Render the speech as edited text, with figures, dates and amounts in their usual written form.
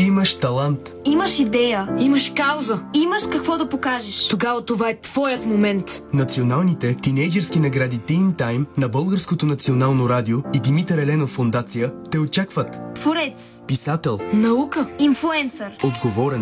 имаш талант. Имаш идея. Имаш кауза. Имаш какво да покажеш. Тогава това е твоят момент. Националните тинейджърски награди Teen Time на Българското национално радио и Димитър Еленов фондация те очакват. Творец. Писател. Наука. Инфлуенсър. Отговорен.